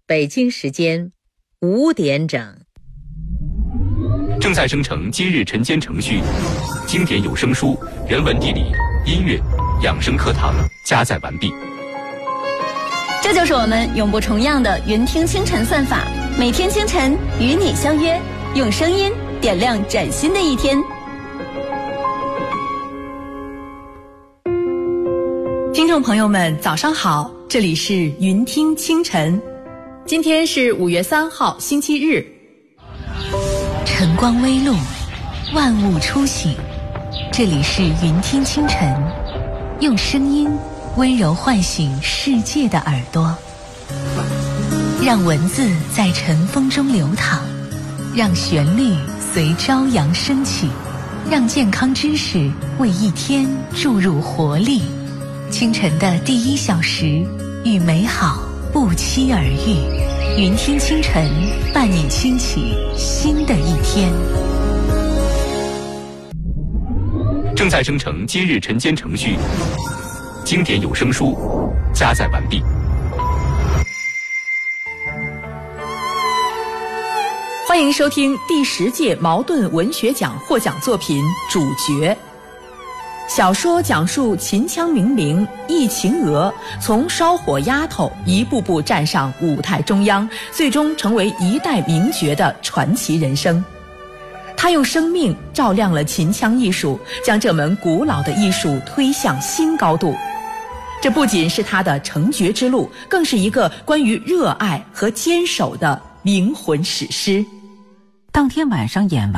北京时间5点整。 正在生成今日晨间程序，经典有声书、人文地理、音乐、养生课堂加载完毕。 这就是我们永不重样的云听清晨算法，每天清晨与你相约，用声音点亮崭新的一天。 听众朋友们早上好，这里是云听清晨，今天是5月3号星期日。 晨光微露，万物初醒，这里是云听清晨，用声音温柔唤醒世界的耳朵，让文字在晨风中流淌，让旋律随朝阳升起，让健康知识为一天注入活力。清晨的第1小时，与美好不期而遇。云听清晨，伴你兴起新的一天。 正在生成今日晨间程序，经典有声书加载完毕。 欢迎收听第10届茅盾文学奖获奖作品《主角》。小说讲述秦腔名伶易秦娥从烧火丫头一步步站上舞台中央，最终成为一代名角的传奇人生。她用生命照亮了秦腔艺术，将这门古老的艺术推向新高度。这不仅是她的成角之路，更是一个关于热爱和坚守的灵魂史诗。 当天晚上演完